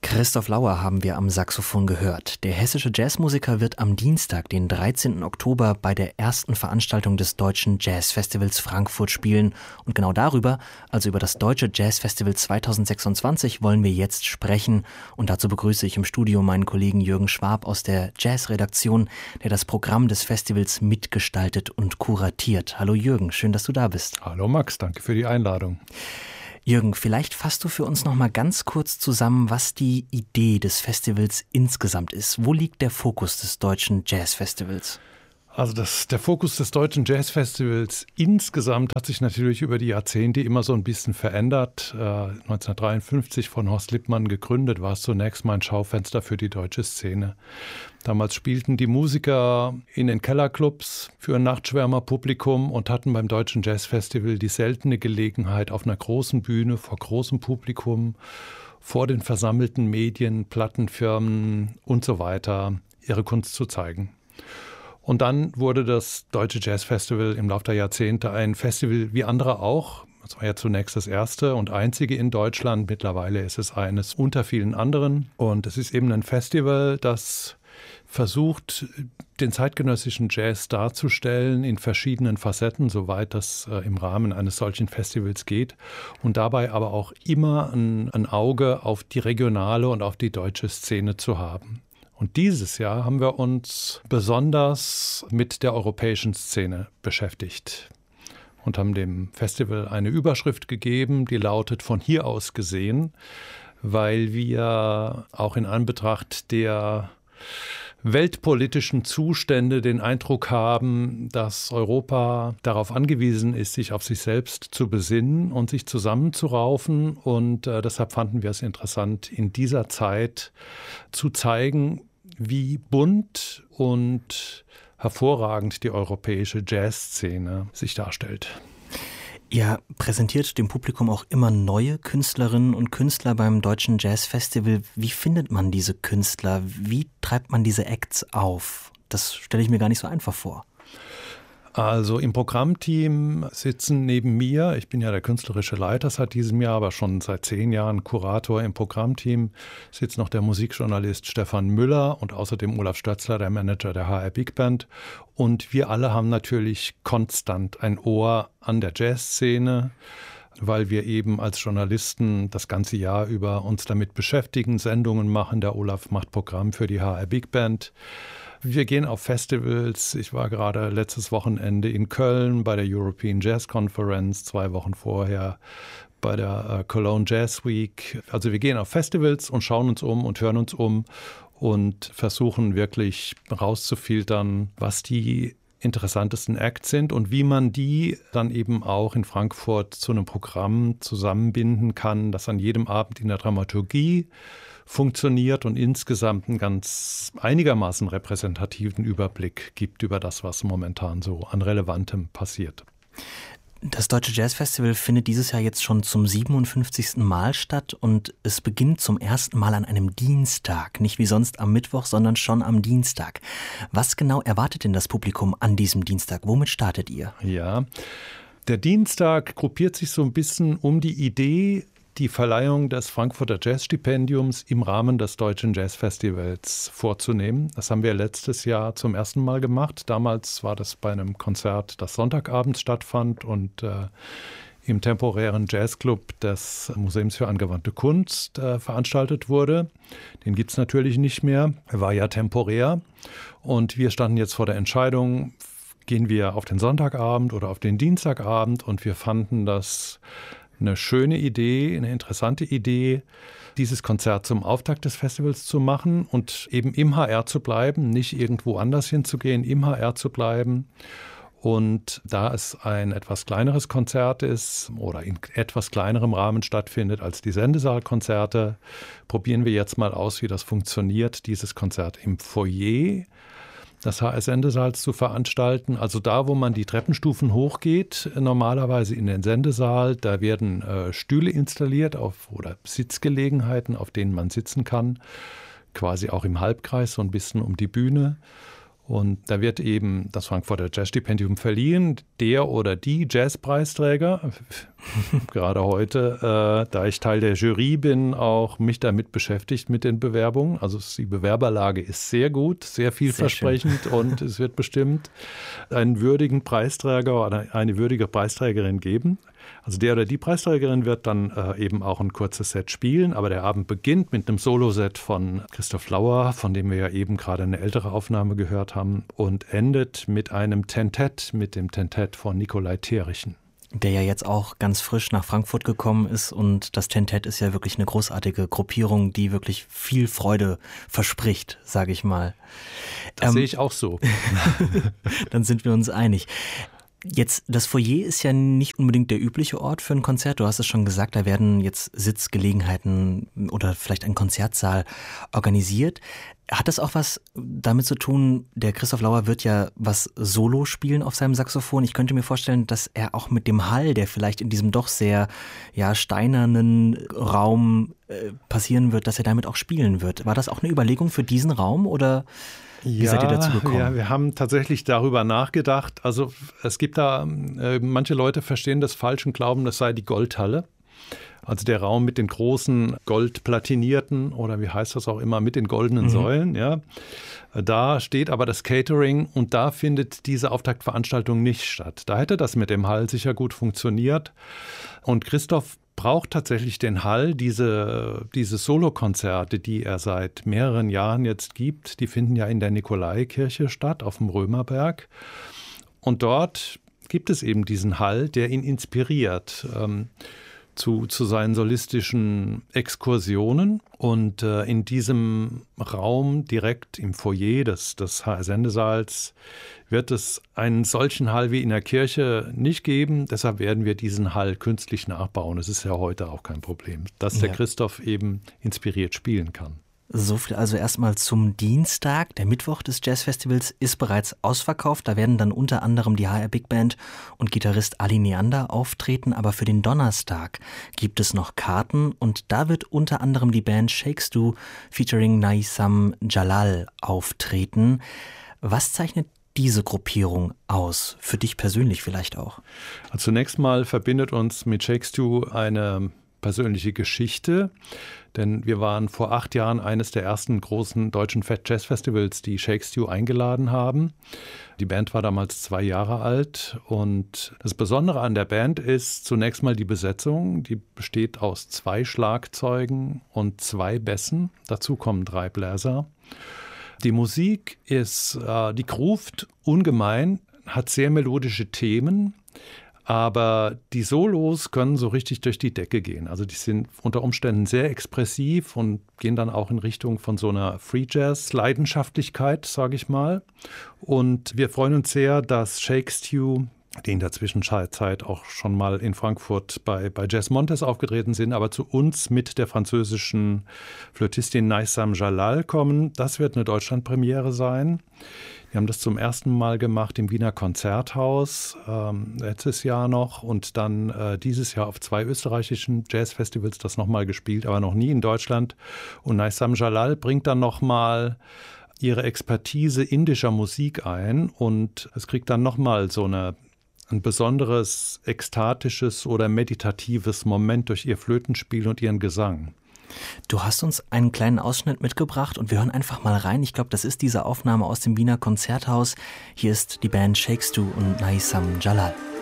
Christoph Lauer haben wir am Saxophon gehört. Der hessische Jazzmusiker wird am Dienstag, den 13. Oktober, bei der ersten Veranstaltung des Deutschen Jazzfestivals Frankfurt spielen. Und genau darüber, also über das Deutsche Jazzfestival 2026, wollen wir jetzt sprechen. Und dazu begrüße ich im Studio meinen Kollegen Jürgen Schwab aus der Jazzredaktion, der das Programm des Festivals mitgestaltet und kuratiert. Hallo Jürgen, schön, dass du da bist. Hallo Max, danke für die Einladung. Jürgen, vielleicht fasst du für uns noch mal ganz kurz zusammen, was die Idee des Festivals insgesamt ist. Wo liegt der Fokus des Deutschen Jazzfestivals? Also der Fokus des Deutschen Jazzfestivals insgesamt hat sich natürlich über die Jahrzehnte immer so ein bisschen verändert. 1953 von Horst Lippmann gegründet, war es zunächst mal ein Schaufenster für die deutsche Szene. Damals spielten die Musiker in den Kellerclubs für ein Nachtschwärmerpublikum und hatten beim Deutschen Jazzfestival die seltene Gelegenheit, auf einer großen Bühne vor großem Publikum, vor den versammelten Medien, Plattenfirmen und so weiter ihre Kunst zu zeigen. Und dann wurde das Deutsche Jazzfestival im Laufe der Jahrzehnte ein Festival wie andere auch. Das war ja zunächst das erste und einzige in Deutschland. Mittlerweile ist es eines unter vielen anderen. Und es ist eben ein Festival, das versucht, den zeitgenössischen Jazz darzustellen in verschiedenen Facetten, soweit das im Rahmen eines solchen Festivals geht. Und dabei aber auch immer ein Auge auf die regionale und auf die deutsche Szene zu haben. Und dieses Jahr haben wir uns besonders mit der europäischen Szene beschäftigt und haben dem Festival eine Überschrift gegeben, die lautet „Von hier aus gesehen", weil wir auch in Anbetracht der weltpolitischen Zustände den Eindruck haben, dass Europa darauf angewiesen ist, sich auf sich selbst zu besinnen und sich zusammenzuraufen. Und deshalb fanden wir es interessant, in dieser Zeit zu zeigen, wie bunt und hervorragend die europäische Jazzszene sich darstellt. Ihr präsentiert dem Publikum auch immer neue Künstlerinnen und Künstler beim Deutschen Jazzfestival. Wie findet man diese Künstler? Wie treibt man diese Acts auf? Das stelle ich mir gar nicht so einfach vor. Also im Programmteam sitzen neben mir, ich bin ja der künstlerische Leiter seit diesem Jahr, aber schon seit 10 Jahren Kurator im Programmteam, sitzt noch der Musikjournalist Stefan Müller und außerdem Olaf Stötzler, der Manager der HR Big Band. Und wir alle haben natürlich konstant ein Ohr an der Jazzszene, weil wir eben als Journalisten das ganze Jahr über uns damit beschäftigen, Sendungen machen. Der Olaf macht Programm für die HR Big Band. Wir gehen auf Festivals. Ich war gerade letztes Wochenende in Köln bei der European Jazz Conference, 2 Wochen vorher bei der Cologne Jazz Week. Also wir gehen auf Festivals und schauen uns um und hören uns um und versuchen wirklich rauszufiltern, was die interessantesten Acts sind und wie man die dann eben auch in Frankfurt zu einem Programm zusammenbinden kann, das an jedem Abend in der Dramaturgie funktioniert und insgesamt einen ganz einigermaßen repräsentativen Überblick gibt über das, was momentan so an Relevantem passiert. Das Deutsche Jazzfestival findet dieses Jahr jetzt schon zum 57. Mal statt und es beginnt zum ersten Mal an einem Dienstag. Nicht wie sonst am Mittwoch, sondern schon am Dienstag. Was genau erwartet denn das Publikum an diesem Dienstag? Womit startet ihr? Ja, der Dienstag gruppiert sich so ein bisschen um die Idee, die Verleihung des Frankfurter Jazzstipendiums im Rahmen des Deutschen Jazzfestivals vorzunehmen. Das haben wir letztes Jahr zum ersten Mal gemacht. Damals war das bei einem Konzert, das Sonntagabends stattfand und im temporären Jazzclub des Museums für angewandte Kunst veranstaltet wurde. Den gibt es natürlich nicht mehr. Er war ja temporär. Und wir standen jetzt vor der Entscheidung, gehen wir auf den Sonntagabend oder auf den Dienstagabend, und wir fanden das eine schöne Idee, eine interessante Idee, dieses Konzert zum Auftakt des Festivals zu machen und eben im HR zu bleiben, nicht irgendwo anders hinzugehen, im HR zu bleiben. Und da es ein etwas kleineres Konzert ist oder in etwas kleinerem Rahmen stattfindet als die Sendesaalkonzerte, probieren wir jetzt mal aus, wie das funktioniert, dieses Konzert im Foyer des HR-Sendesaals zu veranstalten. Also da, wo man die Treppenstufen hochgeht, normalerweise in den Sendesaal, da werden Stühle installiert oder Sitzgelegenheiten, auf denen man sitzen kann, quasi auch im Halbkreis, so ein bisschen um die Bühne. Und da wird eben das Frankfurter Jazzstipendium verliehen. Der oder die Jazzpreisträger, gerade heute, da ich Teil der Jury bin, auch mich damit beschäftigt mit den Bewerbungen. Also die Bewerberlage ist sehr gut, sehr vielversprechend und es wird bestimmt einen würdigen Preisträger oder eine würdige Preisträgerin geben. Also der oder die Preisträgerin wird dann eben auch ein kurzes Set spielen, aber der Abend beginnt mit einem Soloset von Christoph Lauer, von dem wir ja eben gerade eine ältere Aufnahme gehört haben, und endet mit einem Tentett, mit dem Tentett von Nikolai Terrichen. Der ja jetzt auch ganz frisch nach Frankfurt gekommen ist, und das Tentett ist ja wirklich eine großartige Gruppierung, die wirklich viel Freude verspricht, sage ich mal. Das sehe ich auch so. Dann sind wir uns einig. Jetzt, das Foyer ist ja nicht unbedingt der übliche Ort für ein Konzert. Du hast es schon gesagt, da werden jetzt Sitzgelegenheiten oder vielleicht ein Konzertsaal organisiert. Hat das auch was damit zu tun, der Christoph Lauer wird ja was Solo spielen auf seinem Saxophon. Ich könnte mir vorstellen, dass er auch mit dem Hall, der vielleicht in diesem doch sehr steinernen Raum passieren wird, dass er damit auch spielen wird. War das auch eine Überlegung für diesen Raum oder wie seid ihr dazu gekommen? Ja, wir haben tatsächlich darüber nachgedacht. Also es gibt da, manche Leute verstehen das falsch und glauben, das sei die Goldhalle. Also der Raum mit den großen goldplatinierten oder wie heißt das auch immer, mit den goldenen Säulen. Ja. Da steht aber das Catering und da findet diese Auftaktveranstaltung nicht statt. Da hätte das mit dem Hall sicher gut funktioniert. Und Christoph braucht tatsächlich den Hall. Diese Solokonzerte, die er seit mehreren Jahren jetzt gibt, die finden ja in der Nikolaikirche statt, auf dem Römerberg. Und dort gibt es eben diesen Hall, der ihn inspiriert zu seinen solistischen Exkursionen. Und in diesem Raum direkt im Foyer des HR-Sendesaals wird es einen solchen Hall wie in der Kirche nicht geben. Deshalb werden wir diesen Hall künstlich nachbauen. Das ist ja heute auch kein Problem, dass der Christoph eben inspiriert spielen kann. So viel also erstmal zum Dienstag. Der Mittwoch des Jazzfestivals ist bereits ausverkauft. Da werden dann unter anderem die HR Big Band und Gitarrist Ali Neander auftreten. Aber für den Donnerstag gibt es noch Karten und da wird unter anderem die Band Shakes Do featuring Naisam Jalal auftreten. Was zeichnet diese Gruppierung aus? Für dich persönlich vielleicht auch? Also zunächst mal verbindet uns mit Shakes Do eine persönliche Geschichte, denn wir waren vor 8 Jahren eines der ersten großen deutschen Jazzfestivals, die Shakes Do eingeladen haben. Die Band war damals 2 Jahre alt und das Besondere an der Band ist zunächst mal die Besetzung. Die besteht aus 2 Schlagzeugen und 2 Bässen. Dazu kommen 3 Bläser. Die Musik die groovt ungemein, hat sehr melodische Themen. Aber die Solos können so richtig durch die Decke gehen. Also die sind unter Umständen sehr expressiv und gehen dann auch in Richtung von so einer Free-Jazz-Leidenschaftlichkeit, sage ich mal. Und wir freuen uns sehr, dass Shakes Do, die in der Zwischenzeit auch schon mal in Frankfurt bei Jazz Montes aufgetreten sind, aber zu uns mit der französischen Flötistin Naisam Jalal kommen. Das wird eine Deutschlandpremiere sein. Wir haben das zum ersten Mal gemacht im Wiener Konzerthaus, letztes Jahr noch und dann dieses Jahr auf 2 österreichischen Jazzfestivals das nochmal gespielt, aber noch nie in Deutschland. Und Naisam Jalal bringt dann nochmal ihre Expertise indischer Musik ein und es kriegt dann nochmal so ein besonderes ekstatisches oder meditatives Moment durch ihr Flötenspiel und ihren Gesang. Du hast uns einen kleinen Ausschnitt mitgebracht und wir hören einfach mal rein. Ich glaube, das ist diese Aufnahme aus dem Wiener Konzerthaus. Hier ist die Band Shakes Do und Naisam Jalal.